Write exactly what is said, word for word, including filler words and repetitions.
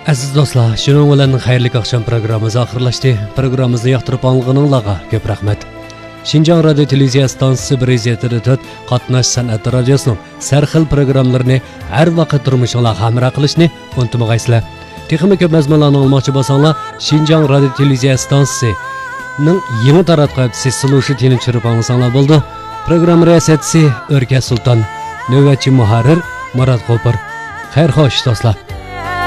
Aziz do'stlar, shuning bilan xayrli oqshom programmamiz oxirlashdi. Programmamizni yoqtirib olganingizga ko'p rahmat. Xinjiang radio televiziya stansiyasi prezidenti to'rt qatnash san'at radiosining sarxil programmalarini har vaqt turmushingizga hamroh qilishni unutmag'aysizlar. Texnik ko'p mazmunlarni olmoqchi bo'lsanglar, Xinjiang radio televiziya stansiyasining yangi taratqulat sessiyasi tini chirib olsanglar bo'ldi. Program riyosatchisi O'rka Sulton, navbatchi muharrir Murod Qo'pir. Xayr xo'sh do'stlar.